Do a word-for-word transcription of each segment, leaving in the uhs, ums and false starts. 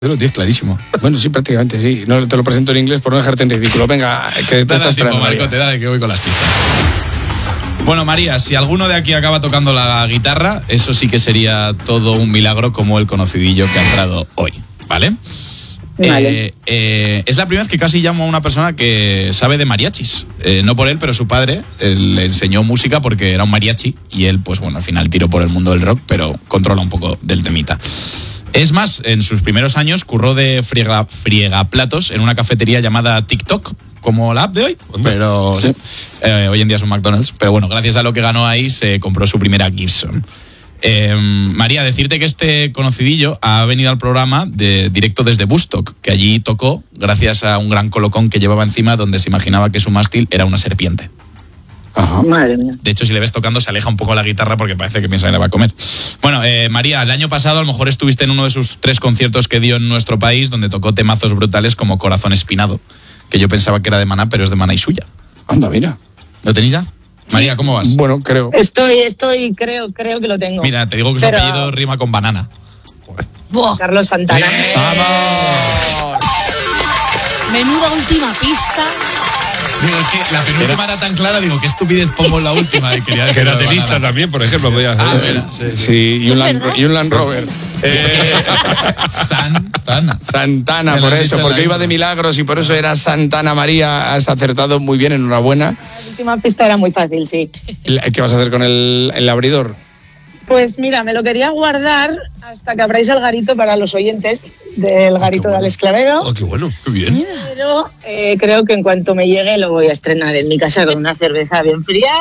Lo tienes clarísimo. Bueno, sí, prácticamente, sí. No te lo presento en inglés por no dejarte en ridículo. Venga, que te Dale estás tiempo, esperando, Marco, María. te dale que voy con las pistas. Bueno, María, si alguno de aquí acaba tocando la guitarra, eso sí que sería todo un milagro como el conocidillo que ha entrado hoy, ¿vale? Vale. Eh, eh, es la primera vez que casi llamo a una persona que sabe de mariachis. Eh, no por él, pero su padre eh, le enseñó música porque era un mariachi y él, pues bueno, al final tiró por el mundo del rock, pero controla un poco del temita. Es más, en sus primeros años curró de friega, friegaplatos en una cafetería llamada TikTok, como la app de hoy, pero sí. eh, hoy en día es un McDonald's. Pero bueno, gracias a lo que ganó ahí se compró su primera Gibson. Eh, María, decirte que este conocidillo ha venido al programa de directo desde Woodstock, que allí tocó gracias a un gran colocón que llevaba encima donde se imaginaba que su mástil era una serpiente. Ajá. Madre mía. De hecho, si le ves tocando, se aleja un poco la guitarra porque parece que piensa que le va a comer. Bueno, eh, María, el año pasado a lo mejor estuviste en uno de sus tres conciertos que dio en nuestro país, donde tocó temazos brutales como Corazón Espinado, que yo pensaba que era de Maná, pero es de Maná y suya. Anda, mira. ¿Lo tenéis ya? Sí. María, ¿cómo vas? Bueno, creo. Estoy, estoy, creo, creo que lo tengo. Mira, te digo que su Pero... apellido rima con banana. Buah. Carlos Santana. ¡Eh! ¡Vamos! Menuda última pista. Digo, es que la penúltima era tan clara, digo, qué estupidez pongo en la última. Y quería que era tenista también, por ejemplo. Podía ah, ser. era, sí, sí. Sí, y un, Land, y un Land Rover. Eh, Santana. Santana, por eso, porque iba de milagros y por eso era Santana. María, has acertado muy bien, enhorabuena. La última pista era muy fácil, sí. ¿Qué vas a hacer con el, el abridor? Pues mira, me lo quería guardar hasta que abráis el garito para los oyentes del garito oh, de Alex Clavero. Oh, qué bueno, qué bien. Pero eh, creo que en cuanto me llegue lo voy a estrenar en mi casa con una cerveza bien fría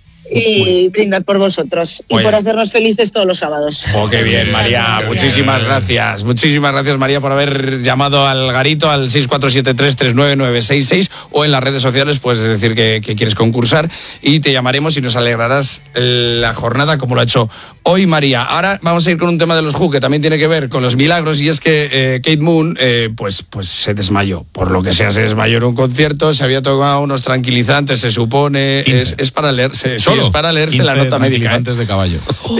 y brindar por vosotros y Oye. por hacernos felices todos los sábados. Oh, qué bien, María. Qué Muchísimas bien. gracias. Muchísimas gracias, María, por haber llamado al garito al seis cuatro siete tres, tres nueve nueve seis seis o en las redes sociales puedes decir que, que quieres concursar y te llamaremos y nos alegrarás la jornada como lo ha hecho hoy María. Ahora vamos a ir con un tema de los Who que también tiene que ver con los milagros y es que eh, Kate Moon eh, pues, pues se desmayó. Por lo que sea, se desmayó en un concierto, se había tomado unos tranquilizantes, se supone. Es, es para leerse. Sí, es para leerse la nota médica. Antes de caballo.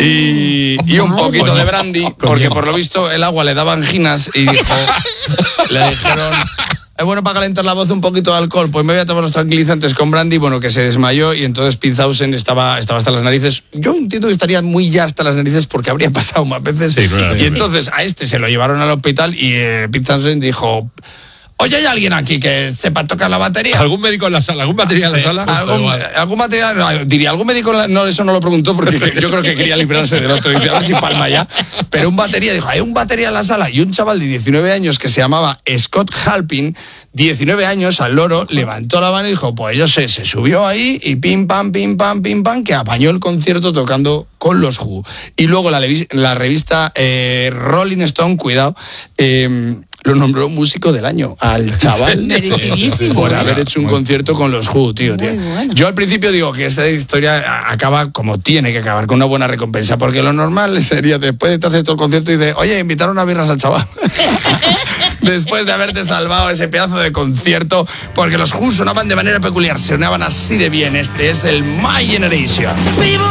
Y, y un poquito Coño. de brandy, Coño. porque por lo visto el agua le daba anginas y dijo, le dijeron, es bueno para calentar la voz un poquito de alcohol, pues me voy a tomar los tranquilizantes con brandy, bueno, que se desmayó y entonces Pinzhausen estaba, estaba hasta las narices. Yo entiendo que estaría muy ya hasta las narices porque habría pasado más veces. Sí, claro. Y entonces a este se lo llevaron al hospital y eh, Pinzhausen dijo... Oye, ¿hay alguien aquí que sepa tocar la batería? ¿Algún médico en la sala? ¿Algún batería en la Sí, sala? ¿Algún, algún material? No, diría, ¿algún médico? No, eso no lo preguntó porque yo creo que quería librarse del otro. Dice, a ver si palma ya. Pero un batería, dijo, hay un batería en la sala. Y un chaval de diecinueve años que se llamaba Scott Halpin, diecinueve años, al loro, levantó la mano y dijo, pues yo sé, se subió ahí y pim, pam, pim, pam, pim, pam, que apañó el concierto tocando con los Who. Y luego la, la revista eh, Rolling Stone, cuidado, eh, lo nombró músico del año al chaval. Merecidísimo. Por haber hecho un concierto con los Who, tío, tío. Bueno. Yo al principio digo que esta historia acaba como tiene que acabar, con una buena recompensa, porque lo normal sería después de te haces todo el concierto y dices, oye, invitaron a birras al chaval. Después de haberte salvado ese pedazo de concierto, porque los Who sonaban de manera peculiar, sonaban así de bien. Este es el My Generation. Vivo